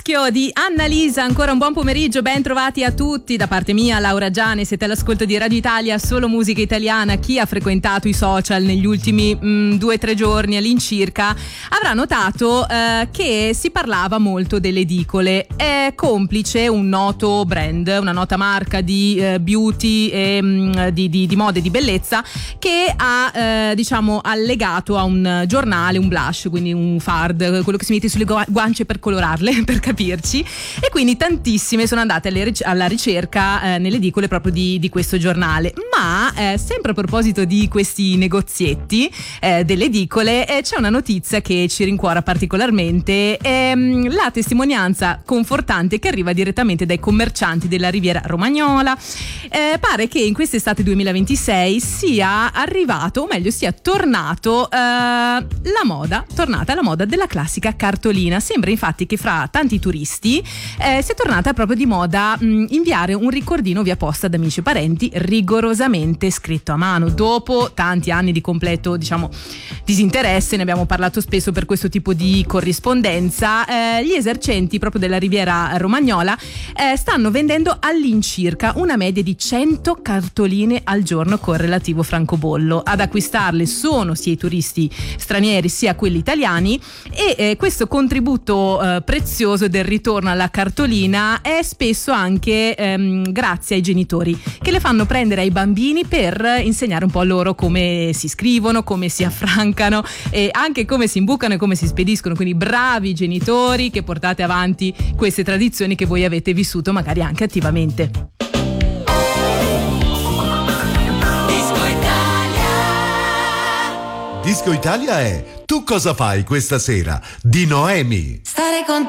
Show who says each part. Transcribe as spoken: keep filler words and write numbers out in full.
Speaker 1: Maschio di Annalisa. Ancora un buon pomeriggio, ben trovati a tutti da parte mia, Laura Giane. Siete all'ascolto di Radio Italia, solo musica italiana. Chi ha frequentato i social negli ultimi mh, due o tre giorni all'incirca avrà notato eh, che si parlava molto delle edicole. È complice un noto brand, una nota marca di eh, beauty e mh, di, di, di moda e di bellezza che ha eh, diciamo allegato a un giornale un blush, quindi un fard, quello che si mette sulle guance per colorarle, per capirci, e quindi tantissime sono andate alle, alla ricerca eh, nelle edicole proprio di, di questo giornale. Ma eh, sempre a proposito di questi negozietti eh, delle edicole eh, c'è una notizia che ci rincuora particolarmente, ehm, la testimonianza confortante che arriva direttamente dai commercianti della Riviera Romagnola. Eh, pare che in quest'estate duemilaventisei sia arrivato, o meglio sia tornato eh, la moda, tornata la moda della classica cartolina. Sembra infatti che fra tanti turisti eh, sia tornata proprio di moda mh, inviare un ricordino via posta ad amici e parenti rigorosamente scritto a mano. Dopo tanti anni di completo, diciamo, disinteresse, ne abbiamo parlato spesso per questo tipo di corrispondenza, eh, gli esercenti proprio della Riviera Romagnola eh, stanno vendendo all'incirca una media di cento cartoline al giorno con relativo francobollo. Ad acquistarle sono sia i turisti stranieri sia quelli italiani, e eh, questo contributo eh, prezioso del ritorno alla cartolina è spesso anche ehm, grazie ai genitori che le fanno prendere ai bambini per insegnare un po' loro come si scrivono, come si affrancano e anche come si imbucano e come si spediscono. Quindi bravi genitori che portate avanti queste tradizioni che voi avete vissuto magari anche attivamente.
Speaker 2: Disco Italia è Tu cosa fai questa sera di Noemi.
Speaker 3: Stare con